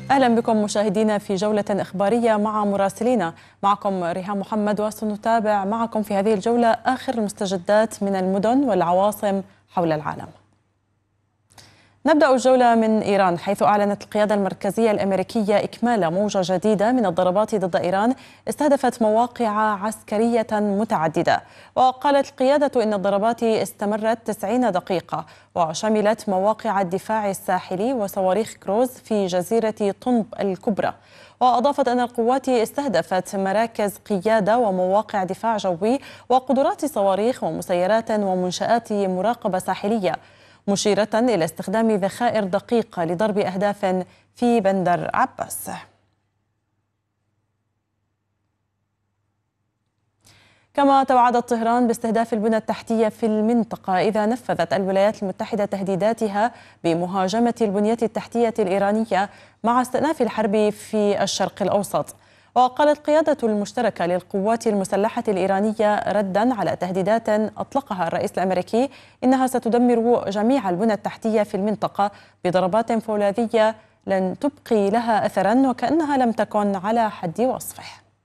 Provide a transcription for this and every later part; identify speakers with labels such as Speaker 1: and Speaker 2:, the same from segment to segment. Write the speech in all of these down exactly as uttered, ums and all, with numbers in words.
Speaker 1: أهلا بكم مشاهدينا في جولة إخبارية مع مراسلينا. معكم ريهام محمد وسنتابع معكم في هذه الجولة آخر المستجدات من المدن والعواصم حول العالم. نبدأ الجولة من إيران، حيث أعلنت القيادة المركزية الأمريكية إكمال موجة جديدة من الضربات ضد إيران استهدفت مواقع عسكرية متعددة. وقالت القيادة إن الضربات استمرت تسعين دقيقة وشملت مواقع الدفاع الساحلي وصواريخ كروز في جزيرة طنب الكبرى. وأضافت أن القوات استهدفت مراكز قيادة ومواقع دفاع جوي وقدرات صواريخ ومسيرات ومنشآت مراقبة ساحلية، مشيرة إلى استخدام ذخائر دقيقة لضرب أهداف في بندر عباس. كما توعدت طهران باستهداف البنى التحتية في المنطقة إذا نفذت الولايات المتحدة تهديداتها بمهاجمة البنية التحتية الإيرانية مع استئناف الحرب في الشرق الأوسط. وقالت القيادة المشتركة للقوات المسلحة الإيرانية ردا على تهديدات أطلقها الرئيس الأمريكي إنها ستدمر جميع البنى التحتية في المنطقة بضربات فولاذية لن تبقي لها أثرا وكأنها لم تكن على حد وصفه.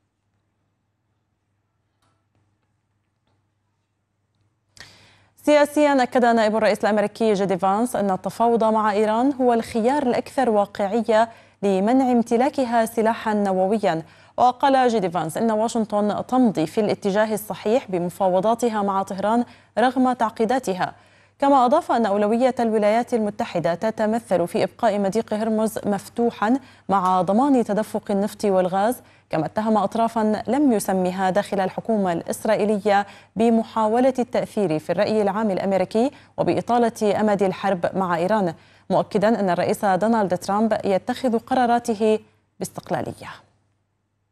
Speaker 1: سياسيا، أكد نائب الرئيس الأمريكي جيدي فانس أن التفاوض مع إيران هو الخيار الأكثر واقعية لمنع امتلاكها سلاحا نوويا. وقال جيدي فانس إن واشنطن تمضي في الاتجاه الصحيح بمفاوضاتها مع طهران رغم تعقيداتها. كما أضاف أن أولوية الولايات المتحدة تتمثل في إبقاء مضيق هرمز مفتوحا مع ضمان تدفق النفط والغاز. كما اتهم أطرافا لم يسمها داخل الحكومة الإسرائيلية بمحاولة التأثير في الرأي العام الأمريكي وبإطالة أمد الحرب مع إيران، مؤكدا أن الرئيس دونالد ترامب يتخذ قراراته باستقلالية.